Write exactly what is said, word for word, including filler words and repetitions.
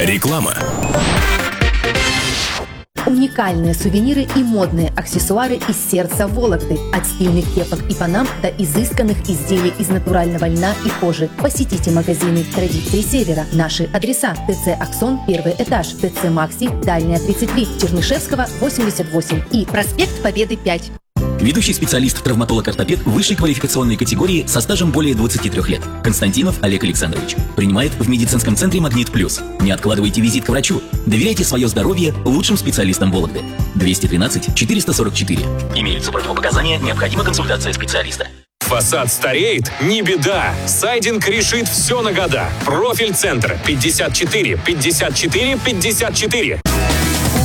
Реклама. Уникальные сувениры и модные аксессуары из сердца Вологды. От стильных кепок и панам до изысканных изделий из натурального льна и кожи. Посетите магазины «Традиции Севера». Наши адреса: ТЦ «Аксон», первый этаж, ТЦ «Макси», Дальняя, тридцать три, Чернышевского, восемьдесят восемь и проспект Победы, пять. Ведущий специалист, травматолог-ортопед высшей квалификационной категории со стажем более двадцати трёх лет. Константинов Олег Александрович. Принимает в медицинском центре «Магнит Плюс». Не откладывайте визит к врачу. Доверяйте свое здоровье лучшим специалистам Вологды. двести тринадцать четыреста сорок четыре. Имеются противопоказания, необходима консультация специалиста. Фасад стареет? Не беда! Сайдинг решит все на года. Профиль-центр пятьдесят четыре пятьдесят четыре пятьдесят четыре.